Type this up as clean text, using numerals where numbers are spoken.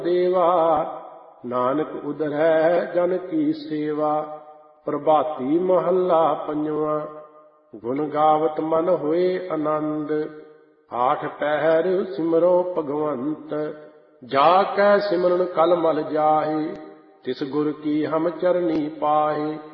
ਦੇਵਾ। ਨਾਨਕ ਉਦਰੈ ਜਨ ਕੀ ਸੇਵਾ। ਪ੍ਰਭਾਤੀ ਮਹੱਲਾ ਪੰਜਵਾਂ। ਗੁਣ ਗਾਵਤ ਮਨ ਹੋਏ ਆਨੰਦ। ਆਠ ਪਹਿਰ ਸਿਮਰੋ ਭਗਵੰਤ। ਜਾ ਕੈ ਸਿਮਰਨ ਕਲ ਮਲ ਜਾਹੇ। ਤਿਸ ਗੁਰ ਕੀ ਹਮ ਚਰਨੀ ਪਾਹੇ।